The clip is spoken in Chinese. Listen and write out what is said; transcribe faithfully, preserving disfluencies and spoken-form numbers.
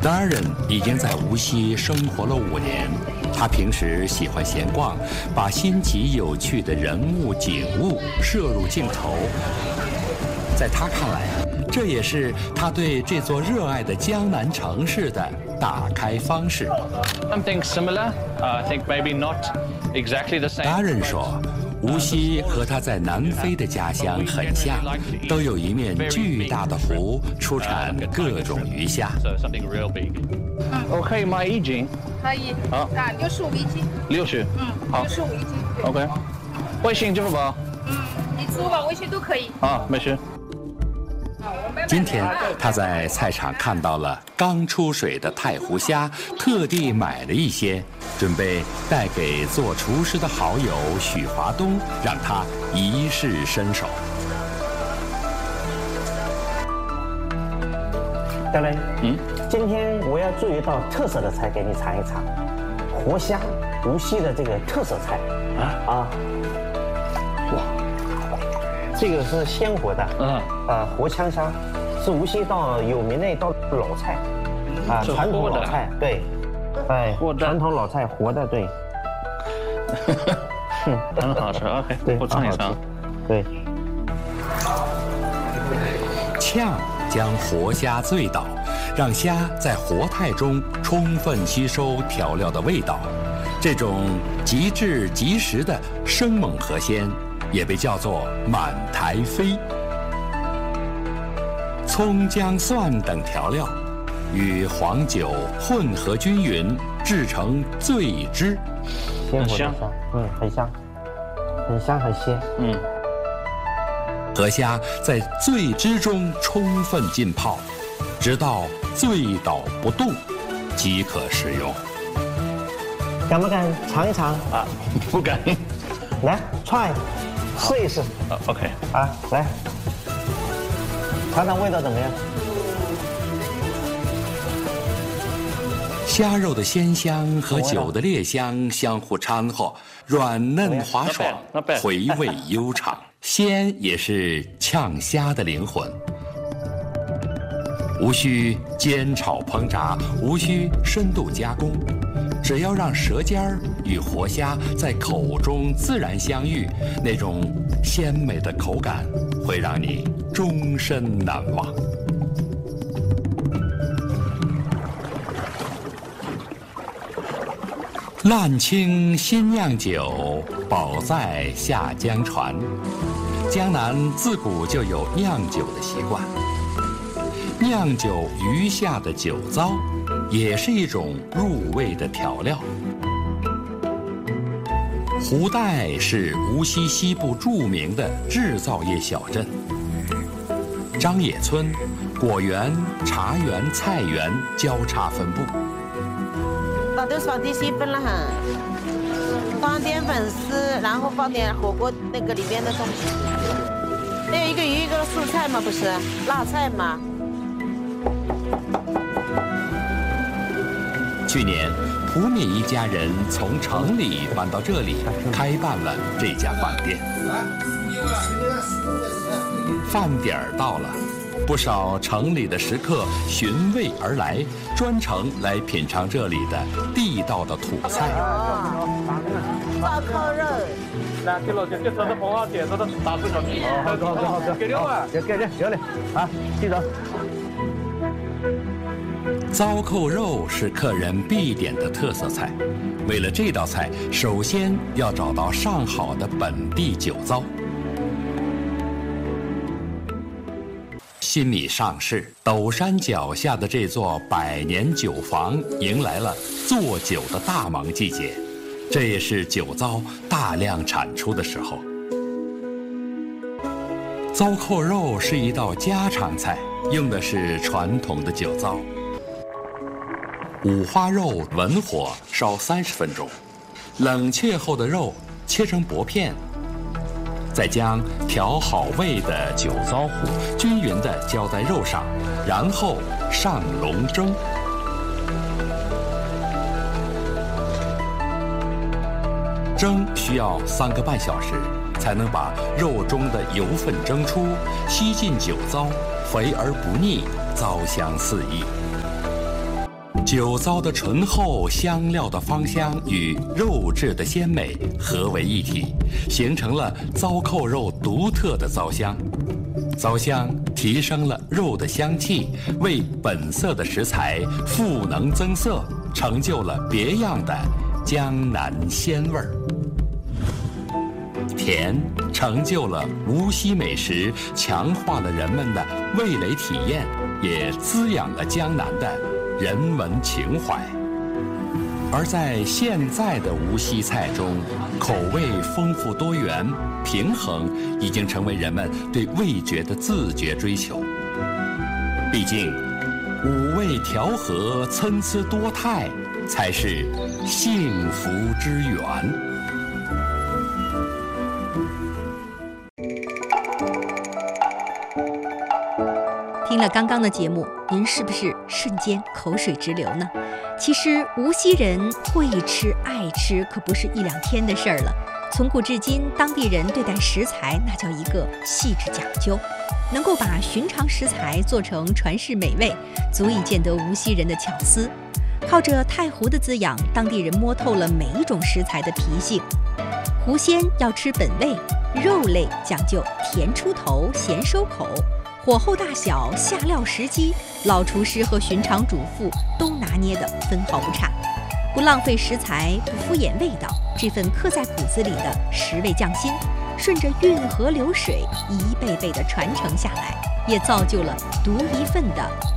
达人已经在无锡生活了五年，他平时喜欢闲逛，把新奇有趣的人物景物摄入镜头。在他看来，这也是他对这座热爱的江南城市的打开方式。 Something similar, I think maybe not exactly the same. 达人说，无锡和他在南非的家乡很像，都有一面巨大的湖，出产各种鱼虾。 So something real big. 我可以买一斤？ 可以。 好啊，六十五一斤。 六十。 嗯， 好。 六十五一斤。 OK。微信、支付宝。 嗯，你支付宝、微信都可以。 啊，没事。 今天他在菜场看到了刚出水的太湖虾，特地买了一些，准备带给做厨师的好友许华东，让他一试身手。 德雷， 嗯， 今天我要做一道特色的菜给你尝一尝，活虾，无锡的这个特色菜啊啊！哇，这个是鲜活的， 嗯， 啊，活枪虾，是无锡一道有名的一道老菜，啊，传统老菜，对，哎，传统老菜，活的，对， 很好吃 ，OK， 对， 我尝一尝， 对。 炝将活虾醉倒，让虾在活态中充分吸收调料的味道。这种极致极实的生猛河鲜，也被叫做满台飞。葱、姜、蒜等调料与黄酒混合均匀，制成醉汁。 鲜活的虾，嗯，很香，很香很鲜， 嗯。 河虾在醉汁中充分浸泡，直到醉倒不动，即可食用。 敢不敢尝一尝啊？不敢。 来 ，try， 试一试。 啊 ，OK。 啊，来，尝尝味道怎么样？ 虾肉的鲜香和酒的烈香相互掺和，软嫩滑爽，回味悠长。鲜也是炝虾的灵魂，无需煎炒烹炸，无需深度加工，只要让舌尖儿与活虾在口中自然相遇，那种鲜美的口感会让你终身难忘。烂青新酿酒，保在下江船。江南自古就有酿酒的习惯，酿酒余下的酒糟，也是一种入味的调料。胡代是无锡西部著名的制造业小镇，张野村、果园、茶园、菜园交叉分布。 把都是放点细粉了哈，放点粉丝，然后放点火锅那个里面的东西。那有一个鱼，一个蔬菜嘛，不是辣菜嘛。 去年，蒲敏一家人从城里搬到这里，开办了这家饭店。饭点儿到了。不少城里的食客寻味而来，专程来品尝这里的地道的土菜。 烧烤肉， 来，给老姐给这是红花点子的大字小米，好吃好吃好吃，给两碗，给给给，行嘞，啊，记着。 糟扣肉是客人必点的特色菜，为了这道菜，首先要找到上好的本地酒糟。新米上市，陡山脚下的这座百年酒坊迎来了做酒的大忙季节，这也是酒糟大量产出的时候。糟扣肉是一道家常菜，用的是传统的酒糟。五花肉文火烧三十分钟，冷却后的肉切成薄片。再将调好味的酒糟糊均匀地浇在肉上，然后上笼蒸。蒸需要三个半小时，才能把肉中的油分蒸出，吸进酒糟，肥而不腻，糟香四溢。 酒糟的醇厚、香料的芳香与肉质的鲜美合为一体，形成了糟扣肉独特的糟香。糟香提升了肉的香气，为本色的食材赋能增色，成就了别样的江南鲜味儿。甜成就了无锡美食，强化了人们的味蕾体验，也滋养了江南的人文情怀。而在现在的无锡菜中，口味丰富多元、平衡已经成为人们对味觉的自觉追求。毕竟，五味调和、参差多态，才是幸福之源。 听了刚刚的节目，您是不是瞬间口水直流呢？其实无锡人会吃爱吃可不是一两天的事儿了。从古至今，当地人对待食材那叫一个细致讲究，能够把寻常食材做成传世美味，足以见得无锡人的巧思。靠着太湖的滋养，当地人摸透了每一种食材的脾性。湖鲜要吃本味，肉类讲究甜出头、咸收口。火候大小、下料时机，老厨师和寻常主妇都拿捏得分毫不差，不浪费食材，不敷衍味道，这份刻在骨子里的食味匠心，顺着运河流水一辈辈的传承下来，也造就了独一份的